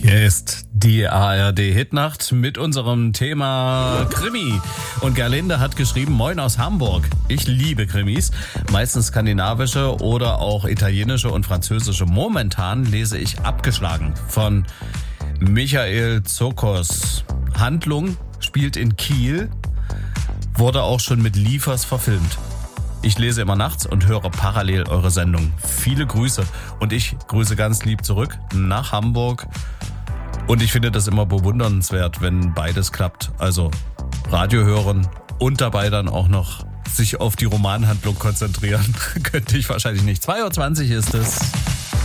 Hier ist die ARD-Hitnacht mit unserem Thema Krimi. Und Gerlinde hat geschrieben, moin aus Hamburg. Ich liebe Krimis, meistens skandinavische oder auch italienische und französische. Momentan lese ich Abgeschlagen von Michael Tsokos. Handlung spielt in Kiel, wurde auch schon mit Liefers verfilmt. Ich lese immer nachts und höre parallel eure Sendung. Viele Grüße. Und ich grüße ganz lieb zurück nach Hamburg. Und ich finde das immer bewundernswert, wenn beides klappt. Also Radio hören und dabei dann auch noch sich auf die Romanhandlung konzentrieren. Könnte ich wahrscheinlich nicht. 2:20 Uhr ist es.